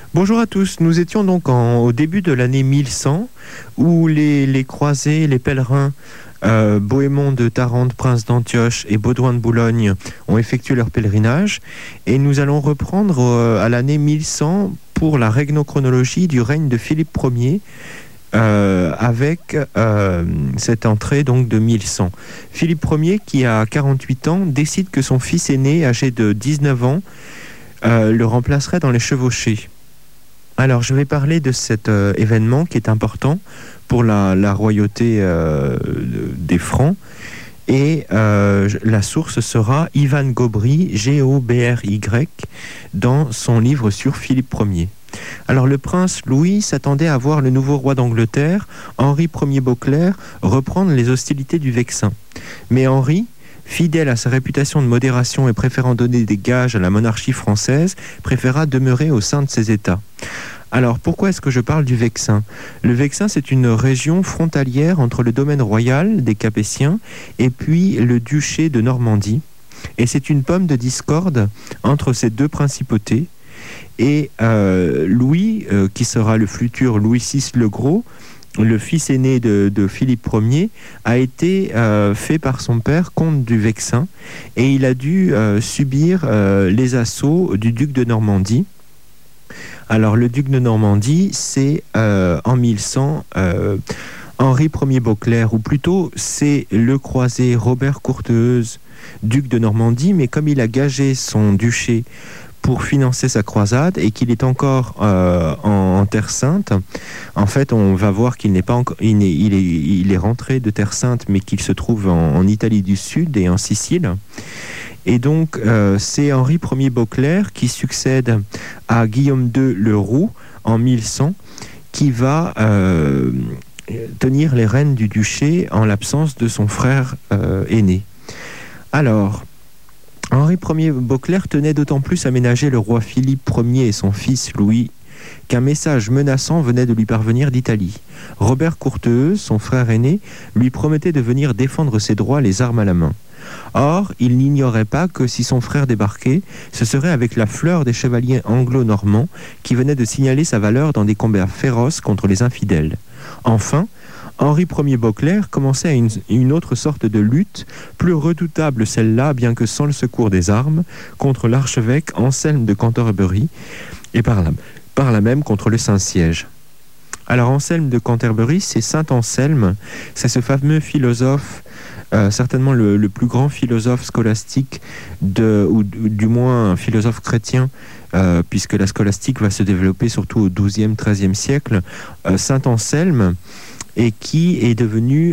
Bonjour à tous, nous étions donc au début de l'année 1100 où les croisés, les pèlerins Bohémond de Tarente, Prince d'Antioche et Baudouin de Boulogne ont effectué leur pèlerinage et nous allons reprendre à l'année 1100 pour la régnochronologie du règne de Philippe Ier avec cette entrée donc de 1100. Philippe Ier qui a 48 ans décide que son fils aîné âgé de 19 ans le remplacerait dans les chevauchées. Alors, je vais parler de cet événement qui est important pour la royauté des Francs. Et la source sera Ivan Gobry, G-O-B-R-Y, dans son livre sur Philippe Ier. Alors, le prince Louis s'attendait à voir le nouveau roi d'Angleterre, Henri Ier Beauclerc, reprendre les hostilités du Vexin. Mais Henri, fidèle à sa réputation de modération et préférant donner des gages à la monarchie française, préféra demeurer au sein de ses États. Alors, pourquoi est-ce que je parle du Vexin ? Le Vexin, c'est une région frontalière entre le domaine royal des Capétiens et puis le duché de Normandie. Et c'est une pomme de discorde entre ces deux principautés. Et Louis, qui sera le futur Louis VI le Gros, le fils aîné de Philippe Ier, a été fait par son père comte du Vexin et il a dû subir les assauts du duc de Normandie. Alors le duc de Normandie, c'est en 1100 Henri Ier Beauclerc, ou plutôt c'est le croisé Robert Courteheuse, duc de Normandie, mais comme il a gagé son duché pour financer sa croisade et qu'il est encore en Terre Sainte. En fait, on va voir qu'il n'est pas encore, il est rentré de Terre Sainte, mais qu'il se trouve en Italie du Sud et en Sicile. Et donc, c'est Henri Ier Beauclerc qui succède à Guillaume II le Roux en 1100, qui va tenir les rênes du duché en l'absence de son frère aîné. Alors, Henri Ier Beauclerc tenait d'autant plus à ménager le roi Philippe Ier et son fils Louis qu'un message menaçant venait de lui parvenir d'Italie. Robert Courteheuse, son frère aîné, lui promettait de venir défendre ses droits les armes à la main. Or, il n'ignorait pas que si son frère débarquait, ce serait avec la fleur des chevaliers anglo-normands qui venaient de signaler sa valeur dans des combats féroces contre les infidèles. Enfin, Henri Ier Beauclerc commençait une autre sorte de lutte, plus redoutable celle-là, bien que sans le secours des armes, contre l'archevêque Anselme de Cantorbéry, et par là même contre le Saint-Siège. Alors Anselme de Cantorbéry, c'est Saint Anselme, c'est ce fameux philosophe, certainement le plus grand philosophe scolastique, ou du moins un philosophe chrétien, puisque la scolastique va se développer surtout au XIIe, XIIIe siècle. Saint Anselme, et qui est devenu,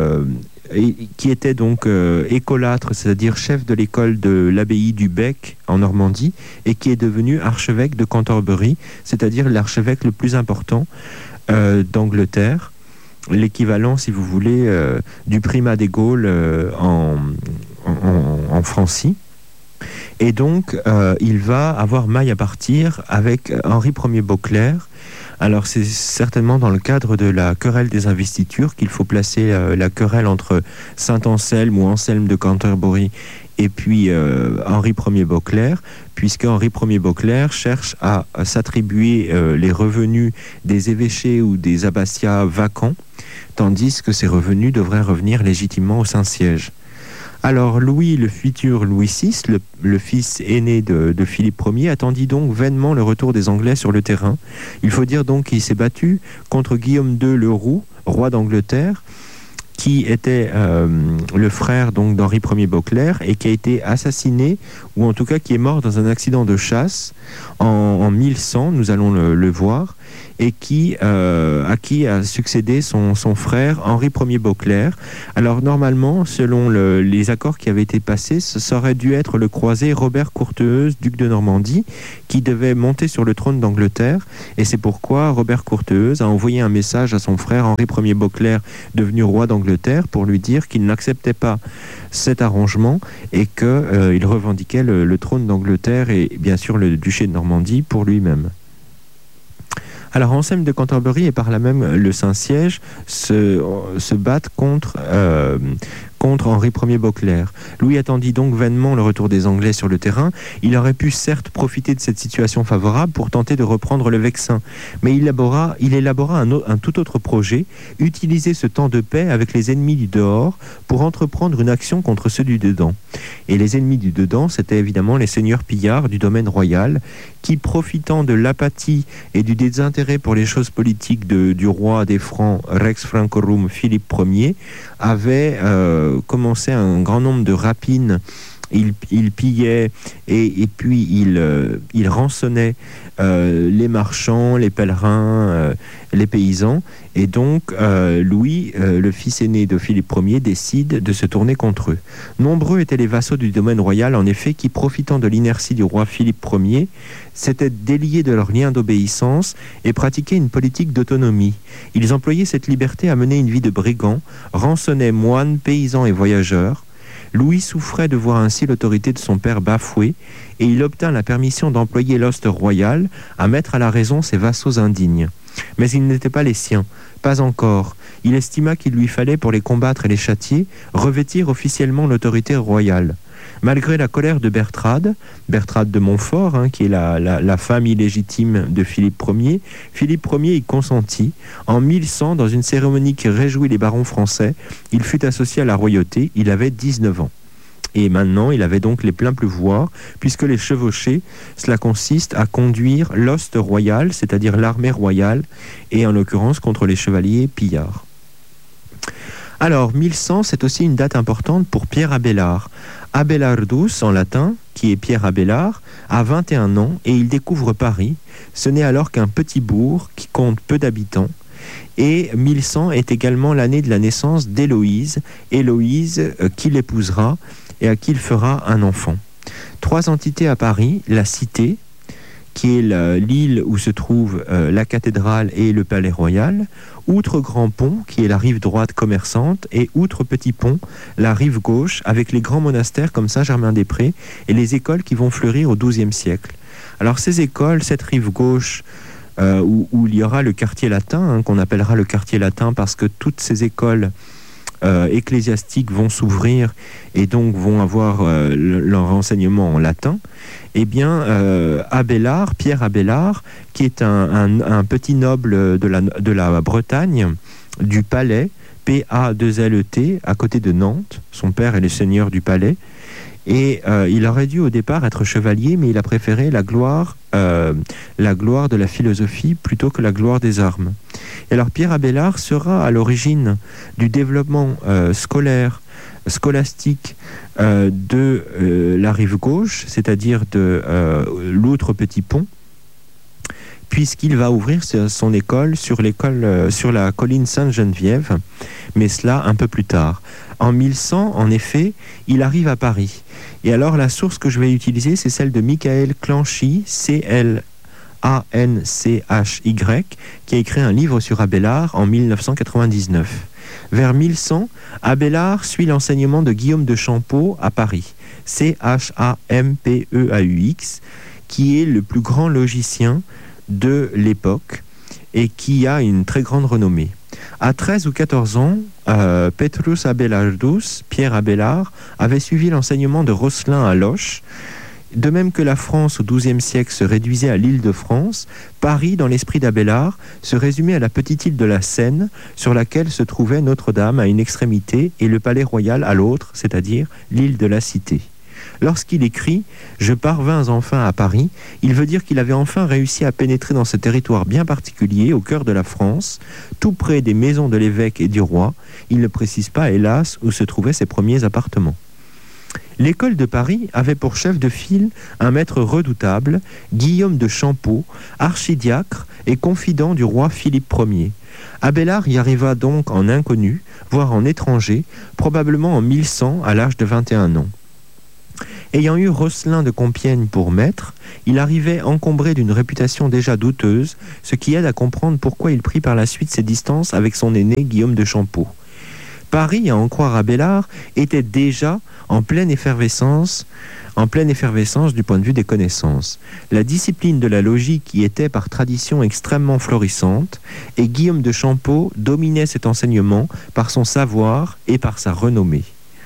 qui était donc écolâtre, c'est-à-dire chef de l'école de l'abbaye du Bec en Normandie, et qui est devenu archevêque de Cantorbéry, c'est-à-dire l'archevêque le plus important d'Angleterre, l'équivalent, si vous voulez, du primat des Gaules en Francie. Et donc, il va avoir maille à partir avec Henri Ier Beauclerc. Alors, c'est certainement dans le cadre de la querelle des investitures qu'il faut placer la querelle entre Saint Anselme ou Anselme de Cantorbéry et puis Henri Ier Beauclerc, puisque Henri Ier Beauclerc cherche à s'attribuer les revenus des évêchés ou des abbatiats vacants, tandis que ces revenus devraient revenir légitimement au Saint-Siège. Alors Louis, le futur Louis VI, le fils aîné de Philippe Ier, attendit donc vainement le retour des Anglais sur le terrain. Il faut dire donc qu'il s'est battu contre Guillaume II le Roux, roi d'Angleterre, qui était le frère donc d'Henri Ier Beauclerc et qui a été assassiné, ou en tout cas qui est mort dans un accident de chasse en 1100, nous allons le voir, et à qui a succédé son frère Henri Ier Beauclerc. Alors normalement, selon les accords qui avaient été passés, ça aurait dû être le croisé Robert Courteheuse, duc de Normandie, qui devait monter sur le trône d'Angleterre, et c'est pourquoi Robert Courteheuse a envoyé un message à son frère Henri Ier Beauclerc, devenu roi d'Angleterre, pour lui dire qu'il n'acceptait pas cet arrangement et qu'il revendiquait le trône d'Angleterre et bien sûr le duché de Normandie pour lui-même. Alors Anselme de Cantorbéry et par là même le Saint-Siège se battent contre contre Henri Ier Beauclerc. Louis attendit donc vainement le retour des Anglais sur le terrain. Il aurait pu certes profiter de cette situation favorable pour tenter de reprendre le Vexin, mais il élabora un tout autre projet, utiliser ce temps de paix avec les ennemis du dehors pour entreprendre une action contre ceux du dedans. Et les ennemis du dedans, c'était évidemment les seigneurs pillards du domaine royal, qui, profitant de l'apathie et du désintérêt pour les choses politiques du roi des Francs, Rex Francorum Philippe Ier, avaient commencé un grand nombre de rapines. Il pillait et puis il rançonnait les marchands, les pèlerins, les paysans. Et donc, Louis, le fils aîné de Philippe Ier, décide de se tourner contre eux. Nombreux étaient les vassaux du domaine royal, en effet, qui, profitant de l'inertie du roi Philippe Ier, s'étaient déliés de leurs liens d'obéissance et pratiquaient une politique d'autonomie. Ils employaient cette liberté à mener une vie de brigands, rançonnaient moines, paysans et voyageurs. Louis souffrait de voir ainsi l'autorité de son père bafouée, et il obtint la permission d'employer l'ost royal à mettre à la raison ses vassaux indignes. Mais ils n'étaient pas les siens, pas encore. Il estima qu'il lui fallait, pour les combattre et les châtier, revêtir officiellement l'autorité royale. Malgré la colère de Bertrade de Montfort, qui est la femme illégitime de Philippe Ier y consentit. En 1100, dans une cérémonie qui réjouit les barons français, il fut associé à la royauté, il avait 19 ans. Et maintenant, il avait donc les pleins pouvoirs, puisque les chevauchés, cela consiste à conduire l'ost royal, c'est-à-dire l'armée royale, et en l'occurrence contre les chevaliers pillards. Alors, 1100, c'est aussi une date importante pour Pierre Abélard. Abelardus, en latin, qui est Pierre Abélard, a 21 ans et il découvre Paris. Ce n'est alors qu'un petit bourg qui compte peu d'habitants. Et 1100 est également l'année de la naissance d'Héloïse, qui l'épousera et à qui il fera un enfant. 3 entités à Paris, la Cité, qui est l'île où se trouve la cathédrale et le palais royal, outre Grand Pont, qui est la rive droite commerçante, et outre Petit Pont, la rive gauche, avec les grands monastères comme Saint-Germain-des-Prés et les écoles qui vont fleurir au XIIe siècle. Alors ces écoles, cette rive gauche, où il y aura le quartier latin, qu'on appellera le quartier latin parce que toutes ces écoles ecclésiastiques vont s'ouvrir et donc vont avoir leur enseignement en latin. Eh bien, Abélard, Pierre Abélard, qui est un petit noble de la Bretagne, du Palais, P-A-2-L-E-T, à côté de Nantes. Son père est le seigneur du Palais. Et il aurait dû au départ être chevalier, mais il a préféré la gloire de la philosophie plutôt que la gloire des armes. Et alors Pierre Abélard sera à l'origine du développement scolastique de la rive gauche, c'est-à-dire de l'outre Petit Pont, puisqu'il va ouvrir son école sur la colline Sainte-Geneviève, mais cela un peu plus tard. En 1100, en effet, il arrive à Paris. Et alors la source que je vais utiliser, c'est celle de Michael Clanchy, C-L-A-N-C-H-Y, qui a écrit un livre sur Abélard en 1999. Vers 1100, Abélard suit l'enseignement de Guillaume de Champeaux à Paris, C-H-A-M-P-E-A-U-X, qui est le plus grand logicien de l'époque et qui a une très grande renommée. À 13 ou 14 ans, Petrus Abelardus, Pierre Abélard, avait suivi l'enseignement de Rosselin à Loches. De même que la France au XIIe siècle se réduisait à l'île de France, Paris, dans l'esprit d'Abélard, se résumait à la petite île de la Seine, sur laquelle se trouvait Notre-Dame à une extrémité et le palais royal à l'autre, c'est-à-dire l'île de la Cité. Lorsqu'il écrit « Je parvins enfin à Paris », il veut dire qu'il avait enfin réussi à pénétrer dans ce territoire bien particulier, au cœur de la France, tout près des maisons de l'évêque et du roi. Il ne précise pas, hélas, où se trouvaient ses premiers appartements. L'école de Paris avait pour chef de file un maître redoutable, Guillaume de Champeaux, archidiacre et confident du roi Philippe Ier. Abélard y arriva donc en inconnu, voire en étranger, probablement en 1100 à l'âge de 21 ans. Ayant eu Rosselin de Compiègne pour maître, il arrivait encombré d'une réputation déjà douteuse, ce qui aide à comprendre pourquoi il prit par la suite ses distances avec son aîné Guillaume de Champeaux. Paris, à en croire Abélard, était déjà en pleine effervescence du point de vue des connaissances. La discipline de la logique y était par tradition extrêmement florissante, et Guillaume de Champeaux dominait cet enseignement par son savoir et par sa renommée.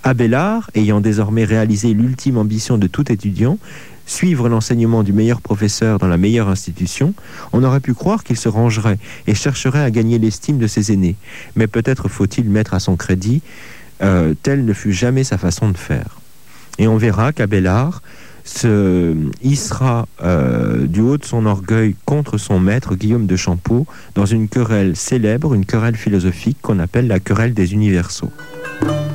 Abélard, ayant désormais réalisé l'ultime ambition de tout étudiant, suivre l'enseignement du meilleur professeur dans la meilleure institution, on aurait pu croire qu'il se rangerait et chercherait à gagner l'estime de ses aînés. Mais peut-être faut-il mettre à son crédit, telle ne fut jamais sa façon de faire. Et on verra qu'Abélard se hissera du haut de son orgueil contre son maître Guillaume de Champeaux dans une querelle célèbre, une querelle philosophique qu'on appelle la querelle des universaux.